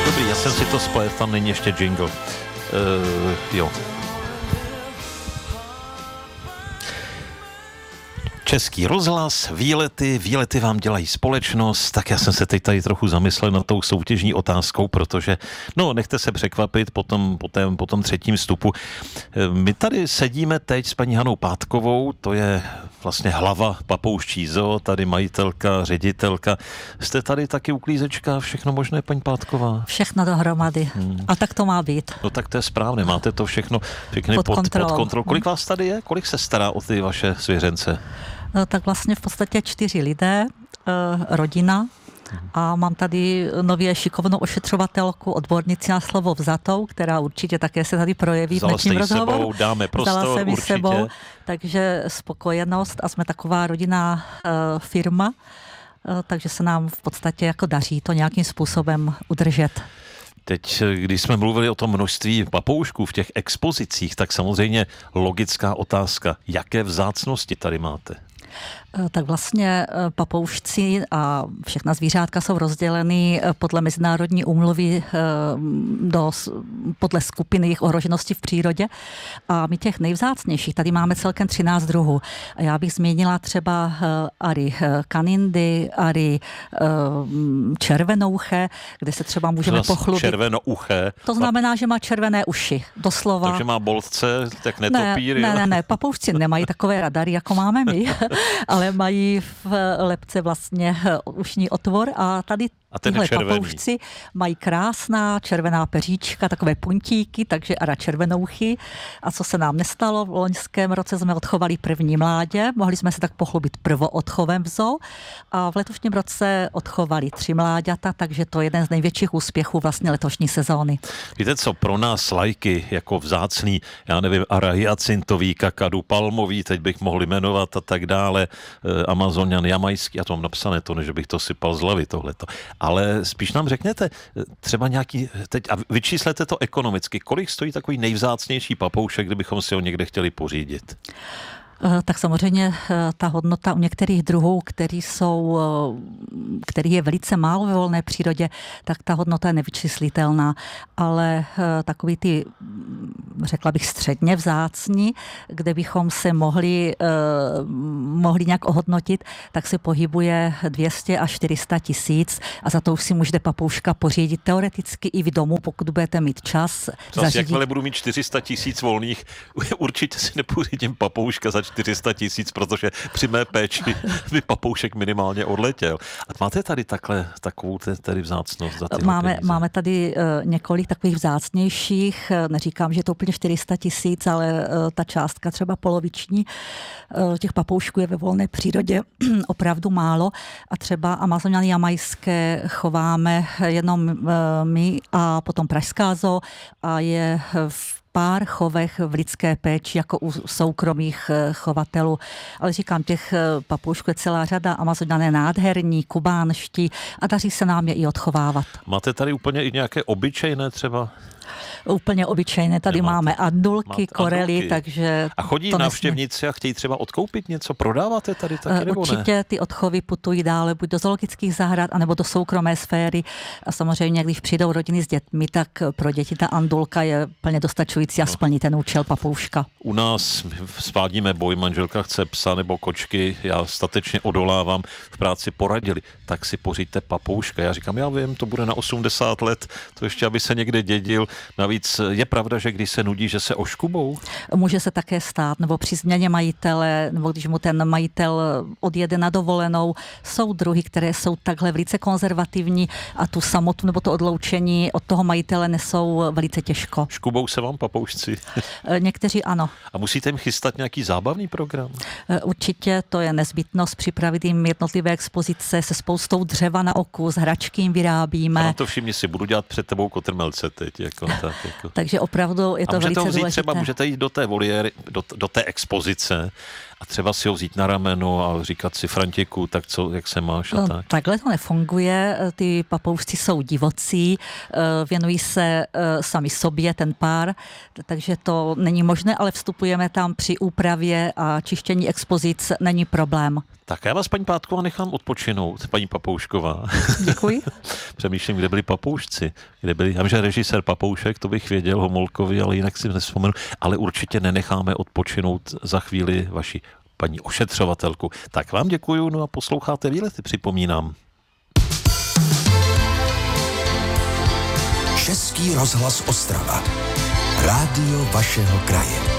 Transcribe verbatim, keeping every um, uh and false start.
Dobrý, já jsem si to spojil, tam není ještě jingle. Uh, jo. Český rozhlas, výlety, výlety vám dělají společnost, tak já jsem se teď tady trochu zamyslel nad tou soutěžní otázkou, protože, no, nechte se překvapit po tom, po tom, po tom třetím vstupu. My tady sedíme teď s paní Hanou Pátkovou, to je vlastně hlava Papouščí zoo, tady majitelka, ředitelka. Jste tady taky uklízečka, všechno možné, paní Pátková? Všechno dohromady. Hmm. A tak to má být. No tak to je správné, máte to všechno všechny pod, pod kontrolou. Pod kontrolou. Kolik vás tady je? Kolik se stará o ty vaše svěřence? Tak vlastně v podstatě čtyři lidé, rodina, a mám tady nově šikovnou ošetřovatelku, odbornici na slovo vzatou, která určitě také se tady projeví v dnešním rozhovoru. Sebou, dáme prostor, Vzala se mi určitě. sebou, takže spokojenost a jsme taková rodinná uh, firma, uh, takže se nám v podstatě jako daří to nějakým způsobem udržet. Teď, když jsme mluvili o tom množství papoušků v těch expozicích, tak samozřejmě logická otázka, jaké vzácnosti tady máte? Tak vlastně papoušci a všechna zvířátka jsou rozděleny podle mezinárodní úmluvy do, podle skupiny jejich ohroženosti v přírodě. A my těch nejvzácnějších, tady máme celkem třináct druhů. A já bych zmínila třeba ary kanindy, ary červenouché, kde se třeba můžeme pochlubit. Červenouché? To znamená, že má červené uši, doslova. Takže má boltce, tak netopíry. Ne, ne, ne, ne, papoušci nemají takové radary, jako máme my, ale mají v lebce vlastně ušní otvor a tady a tyhle papoušci mají krásná červená peříčka, takové puntíky, takže ara červenouchy. A co se nám nestalo, v loňském roce jsme odchovali první mládě, mohli jsme se tak pochlubit prvoodchovem v zoo a v letošním roce odchovali tři mláďata, takže to je jeden z největších úspěchů vlastně letošní sezóny. Víte co, pro nás lajky jako vzácný, já nevím, ara hyacintový, kakadu palmový, teď bych mohl jmenovat a tak dále, Amazonian, jamajský, já to mám napsané, to ne, že bych to sypal z hlavy tohleto. Ale spíš nám řekněte, třeba nějaký, teď a vyčíslete to ekonomicky, kolik stojí takový nejvzácnější papoušek, kdybychom si ho někde chtěli pořídit? Tak samozřejmě ta hodnota u některých druhů, který jsou, který je velice málo ve volné přírodě, tak ta hodnota je nevyčíslitelná. Ale takový ty, řekla bych, středně vzácní, kde bychom se mohli, mohli nějak ohodnotit, tak se pohybuje dvě stě až čtyři sta tisíc a za to už si můžete papouška pořídit teoreticky i v domu, pokud budete mít čas. Zase, jakmile budu mít čtyři sta tisíc volných, určitě si nepořídím papouška za čtyři sta tisíc, protože při mé péči by papoušek minimálně odletěl. A máte tady takhle, takovou tady vzácnost za ty máme, máme tady uh, několik takových vzácnějších, neříkám, že je to úplně čtyři sta tisíc, ale uh, ta částka třeba poloviční uh, těch papoušků je ve volné přírodě opravdu málo a třeba Amazoniany jamajské chováme jenom uh, my a potom Pražská zoo a je v pár chovech v lidské péči, jako u soukromých chovatelů. Ale říkám, těch papoušků je celá řada, Amazoniané nádherní, kubánští a daří se nám je i odchovávat. Máte tady úplně i nějaké obyčejné třeba? Úplně obyčejné. Tady Nemáte. Máme andulky, Máte korely, andulky. takže... A chodí návštěvníci a chtějí třeba odkoupit něco? Prodáváte tady taky, nebo Určitě ne? Ty odchovy putují dále buď do zoologických zahrad, anebo do soukromé sféry. A samozřejmě, když přijdou rodiny s dětmi, tak pro děti ta andulka je plně dostačující a no. splní ten účel papouška. U nás svádíme boj, manželka chce psa nebo kočky, já statečně odolávám, v práci poradili, tak si pořiďte papouška. Já říkám, já vím, to bude na osmdesát let, to ještě, aby se někde dědil. Navíc je pravda, že když se nudí, že se oškubou? Může se také stát, nebo při změně majitele, nebo když mu ten majitel odjede na dovolenou, jsou druhy, které jsou takhle velice konzervativní a tu samotu nebo to odloučení od toho majitele nesou velice těžko. Škubou se vám papoušci? Někteří ano. A musíte jim chystat nějaký zábavný program? Určitě, to je nezbytnost připravit jim jednotlivé expozice se spoustou dřeva na oku, z hračky jim vyrábíme. A na to všimni si, budu dělat před tebou kotrmelce teď. Jako, tak, jako. Takže opravdu je to velice důležité. Třeba můžete jít do té voliéry, do, do té expozice a třeba si ho vzít na rameno a říkat si Františku, tak co, jak se máš a no, tak. Takhle to nefunguje, ty papoušci jsou divocí, věnují se sami sobě, ten pár, takže to není možné, ale vstupujeme tam při úpravě a čištění expozic není problém. Tak já vás, paní Pátková, nechám odpočinout, paní Papoušková. Děkuji. Přemýšlím, kde byli papoušci. Kde byli, já vím, že režisér Papoušek, to bych věděl, Homolkovi, ale jinak si nevzpomenu. Ale určitě nenecháme odpočinout za chvíli vaši paní ošetřovatelku. Tak vám děkuju, no a posloucháte Výlety, připomínám. Český rozhlas Ostrava. Rádio vašeho kraje.